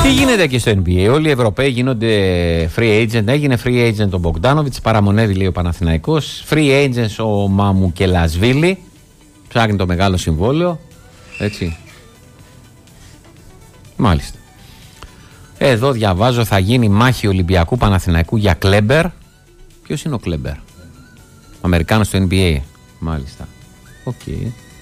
Τι γίνεται και στο NBA? Όλοι οι Ευρωπαίοι γίνονται free agent. Έγινε free agent ο Μπογκντάνοβιτς, παραμονεύει λέει ο Παναθηναϊκός. Free agents ο Μαμουκελασβίλη, ψάχνει το μεγάλο συμβόλαιο. Έτσι. Μάλιστα. Εδώ διαβάζω, θα γίνει μάχη Ολυμπιακού Παναθηναϊκού για Κλέμπερ. Ποιος είναι ο Κλέμπερ? Αμερικάνος στο NBA. Μάλιστα. Οκ.